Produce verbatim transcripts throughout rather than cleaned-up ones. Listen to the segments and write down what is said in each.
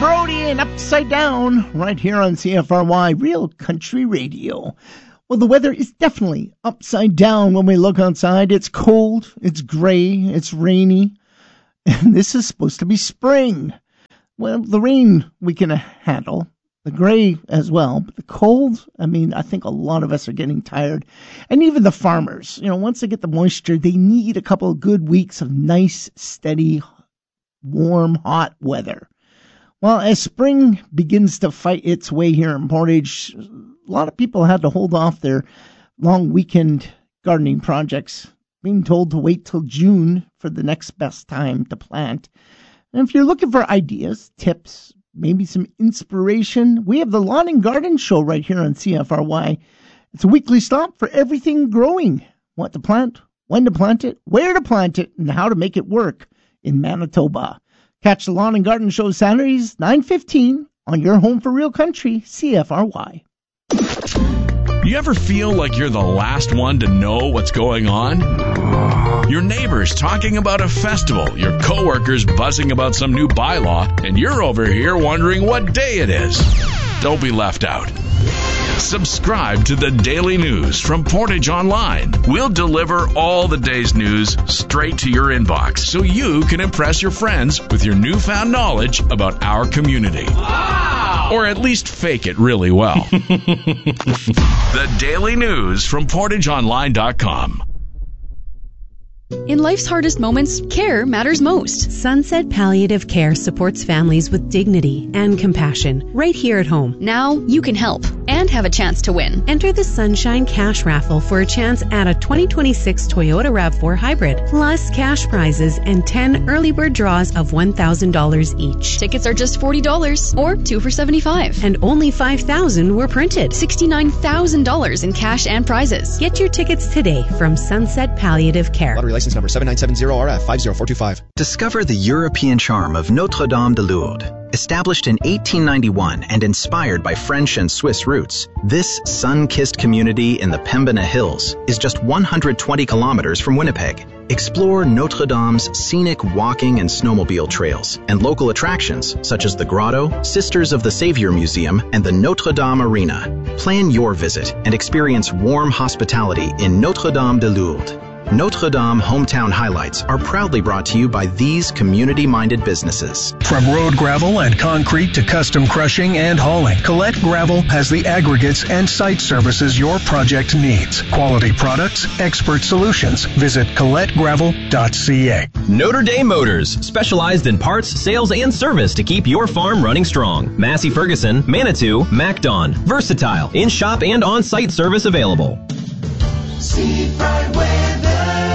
Brody and Upside Down right here on C F R Y Real Country Radio. Well, the weather is definitely upside down when we look outside. It's cold, it's gray, it's rainy, and this is supposed to be spring. Well, the rain we can handle, the gray as well, but the cold, I mean, I think a lot of us are getting tired. And even the farmers, you know, once they get the moisture, they need a couple of good weeks of nice, steady, warm, hot weather. Well, as spring begins to fight its way here in Portage, a lot of people had to hold off their long weekend gardening projects, being told to wait till June for the next best time to plant. And if you're looking for ideas, tips, maybe some inspiration, we have the Lawn and Garden Show right here on C F R Y. It's a weekly stop for everything growing. What to plant, when to plant it, where to plant it, and how to make it work in Manitoba. Catch the Lawn and Garden Show Saturdays, nine fifteen, on your home for Real Country, C F R Y. You ever feel like you're the last one to know what's going on? Your neighbors talking about a festival, your coworkers buzzing about some new bylaw, and you're over here wondering what day it is. Don't be left out. Subscribe to the Daily News from Portage Online. We'll deliver all the day's news straight to your inbox so you can impress your friends with your newfound knowledge about our community. Wow! Or at least fake it really well. The Daily News from portage online dot com. In life's hardest moments, care matters most. Sunset Palliative Care supports families with dignity and compassion right here at home. Now you can help and have a chance to win. Enter the Sunshine Cash Raffle for a chance at a twenty twenty-six Toyota RAV four Hybrid, plus cash prizes and ten early bird draws of one thousand dollars each. Tickets are just forty dollars or two for seventy-five dollars. And only five thousand dollars were printed. sixty-nine thousand dollars in cash and prizes. Get your tickets today from Sunset Palliative Care. Lottery license number seven nine seven zero R F five zero four two five. Discover the European charm of Notre Dame de Lourdes. Established in eighteen ninety-one and inspired by French and Swiss roots, this sun-kissed community in the Pembina Hills is just one hundred twenty kilometers from Winnipeg. Explore Notre Dame's scenic walking and snowmobile trails and local attractions such as the Grotto, Sisters of the Savior Museum, and the Notre Dame Arena. Plan your visit and experience warm hospitality in Notre Dame de Lourdes. Notre Dame Hometown Highlights are proudly brought to you by these community-minded businesses. From road gravel and concrete to custom crushing and hauling, Colette Gravel has the aggregates and site services your project needs. Quality products, expert solutions. Visit colette gravel dot c a. Notre Dame Motors, specialized in parts, sales, and service to keep your farm running strong. Massey Ferguson, Manitou, MacDon. Versatile, in-shop and on-site service available. Seafront weather.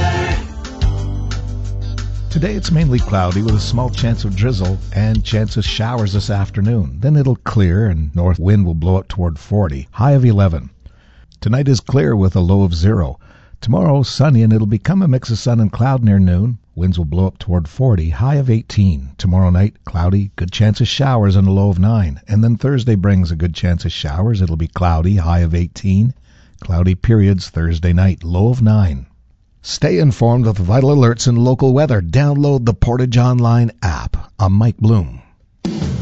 Today it's mainly cloudy with a small chance of drizzle and chance of showers this afternoon. Then it'll clear and north wind will blow up toward forty, high of eleven. Tonight is clear with a low of zero. Tomorrow sunny and it'll become a mix of sun and cloud near noon. Winds will blow up toward forty, high of eighteen. Tomorrow night, cloudy, good chance of showers and a low of nine. And then Thursday brings a good chance of showers. It'll be cloudy, high of eighteen. Cloudy periods Thursday night, low of nine. Stay informed with vital alerts and local weather. Download the Portage Online app. I'm Mike Bloom.